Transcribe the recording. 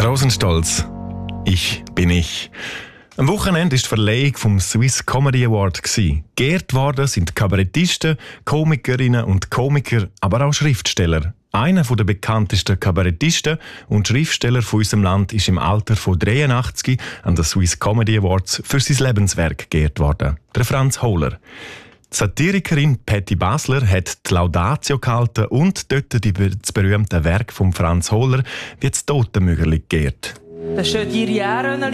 Rosenstolz. Ich bin ich. Am Wochenende war die Verleihung vom Swiss Comedy Award. Geehrt worden sind Kabarettisten, Komikerinnen und Komiker, aber auch Schriftsteller. Einer der bekanntesten Kabarettisten und Schriftsteller von unserem Land ist im Alter von 83 an den Swiss Comedy Awards für sein Lebenswerk geehrt worden. Der Franz Hohler. Die Satirikerin Patti Basler hat die Laudatio gehalten und dort das berühmte Werk von Franz Hohler wie das Totenmögerli geehrt. Das steht hier